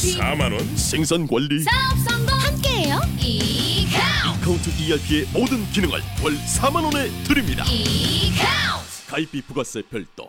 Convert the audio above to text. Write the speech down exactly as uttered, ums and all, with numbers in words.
사만 원 생산 관리 사업 성공 함께해요. 이카운트 카운트 이알피의 모든 기능을 월 사만 원에 드립니다. 이카운트 가입비 부가세 별도